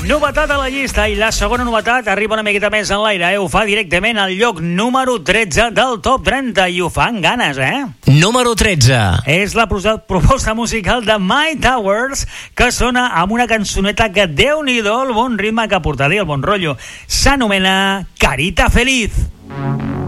Novetat a la llista, i la segona novetat arriba una miqueta més en l'aire, Ho fa directament al lloc número 13 del top 30, i ho fa amb ganes, Número 13. És la proposta musical de My Towers, que sona amb una cançoneta que, Déu-n'hi-do, el bon ritme que portaria, el bon rotllo. S'anomena Carita Feliz.